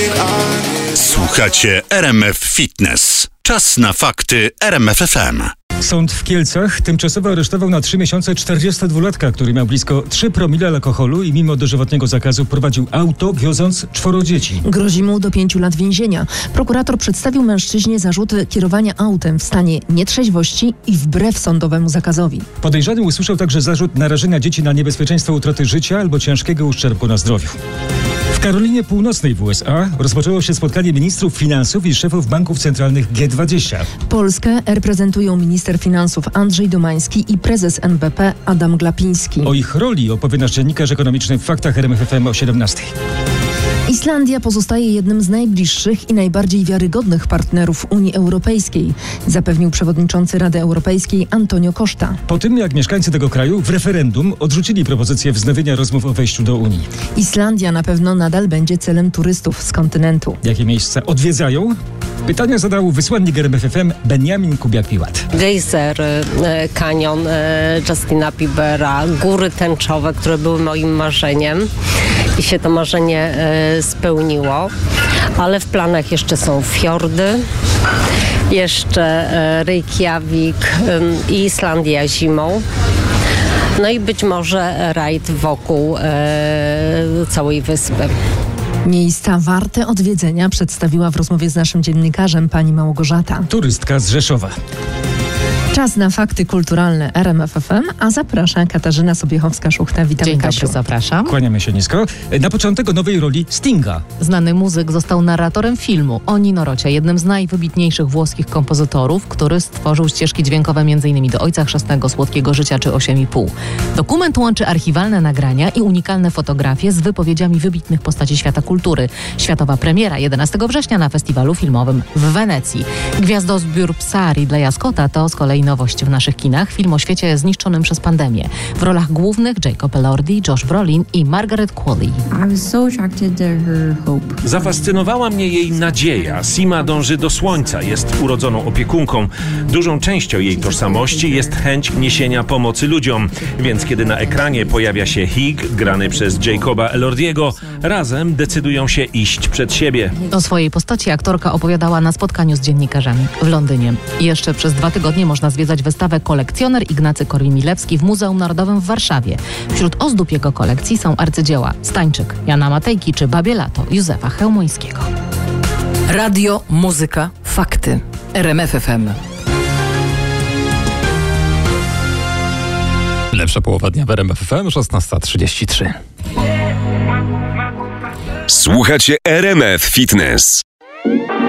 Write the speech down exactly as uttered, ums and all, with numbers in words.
Słuchacie R M F Fitness. Czas na fakty R M F F M. Sąd w Kielcach tymczasowo aresztował na trzy miesiące czterdziestodwulatka, który miał blisko trzy promile alkoholu i mimo dożywotniego zakazu prowadził auto, wioząc czworo dzieci. Grozi mu do pięciu lat więzienia. Prokurator przedstawił mężczyźnie zarzuty kierowania autem w stanie nietrzeźwości i wbrew sądowemu zakazowi. Podejrzany usłyszał także zarzut narażenia dzieci na niebezpieczeństwo utraty życia albo ciężkiego uszczerbku na zdrowiu. W Karolinie Północnej w U S A rozpoczęło się spotkanie ministrów finansów i szefów banków centralnych G dwadzieścia. Polskę reprezentują minister finansów Andrzej Domański i prezes N B P Adam Glapiński. O ich roli opowie nasz dziennikarz ekonomiczny w Faktach R M F F M o siedemnastej. Islandia pozostaje jednym z najbliższych i najbardziej wiarygodnych partnerów Unii Europejskiej, zapewnił przewodniczący Rady Europejskiej Antonio Costa. Po tym, jak mieszkańcy tego kraju w referendum odrzucili propozycję wznowienia rozmów o wejściu do Unii. Islandia na pewno nadal będzie celem turystów z kontynentu. Jakie miejsca odwiedzają? Pytania zadał wysłannik R M F F M Benjamin Kubiak-Piłat. Gejzery, kanion Justina Biebera, góry tęczowe, które były moim marzeniem i się to marzenie spełniło, ale w planach jeszcze są fiordy, jeszcze Reykjavik i Islandia zimą. No i być może rajd wokół e, całej wyspy. Miejsca warte odwiedzenia przedstawiła w rozmowie z naszym dziennikarzem pani Małgorzata. Turystka z Rzeszowa. Czas na fakty kulturalne R M F F M, a zaprasza Katarzyna Sobiechowska-Szuchta. Witam, Dzień Kasiu. dobry, zapraszam. Kłaniamy się nisko. Na początek o nowej roli Stinga. Znany muzyk został narratorem filmu o Nino Rocie, jednym z najwybitniejszych włoskich kompozytorów, który stworzył ścieżki dźwiękowe m.in. do Ojca Chrzestnego, Słodkiego Życia czy osiem i pół. Dokument łączy archiwalne nagrania i unikalne fotografie z wypowiedziami wybitnych postaci świata kultury. Światowa premiera jedenastego września na festiwalu filmowym w Wenecji. Gwiazdozbiór Psa Ridleya Scotta to z kolei nowość w naszych kinach. Film o świecie zniszczonym przez pandemię. W rolach głównych Jacob Elordi, Josh Brolin i Margaret Qualley. Zafascynowała mnie jej nadzieja. Sima dąży do słońca, jest urodzoną opiekunką. Dużą częścią jej tożsamości jest chęć niesienia pomocy ludziom. Więc kiedy na ekranie pojawia się Hig, grany przez Jacoba Elordiego, razem decydują się iść przed siebie. O swojej postaci aktorka opowiadała na spotkaniu z dziennikarzami w Londynie. Jeszcze przez dwa tygodnie można zwiedzać wystawę Kolekcjoner Ignacy Korwin-Milewski w Muzeum Narodowym w Warszawie. Wśród ozdób jego kolekcji są arcydzieła Stańczyk, Jana Matejki czy Babie Lato Józefa Chełmońskiego. Radio, muzyka, fakty. R M F F M. Lepsza połowa dnia w R M F F M, szesnasta trzydzieści trzy. Słuchacie R M F Fitness.